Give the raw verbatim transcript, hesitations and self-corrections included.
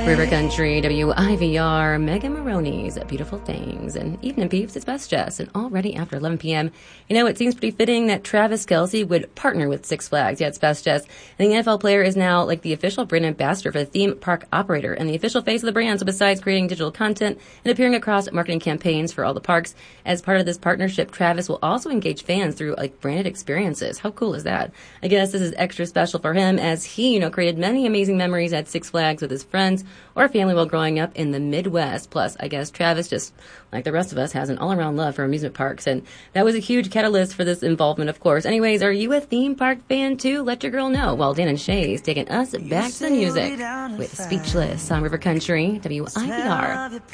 River Country, W I V R, Megan Maroney's Beautiful Things. And evening, peeps, it's Best Jess, and already after eleven p.m., you know, it seems pretty fitting that Travis Kelce would partner with Six Flags. Yeah, it's Best Jess. And the N F L player is now like the official brand ambassador for the theme park operator and the official face of the brand. So besides creating digital content and appearing across marketing campaigns for all the parks, as part of this partnership, Travis will also engage fans through like branded experiences. How cool is that? I guess this is extra special for him as he, you know, created many amazing memories at Six Flags with his friends or family while growing up in the Midwest. Plus, I guess Travis, just like the rest of us, has an all-around love for amusement parks, and that was a huge catalyst for this involvement, of course. Anyways, are you a theme park fan too? Let your girl know. While Dan and Shay is taking us back to the music with Speechless on River Country, W I V R.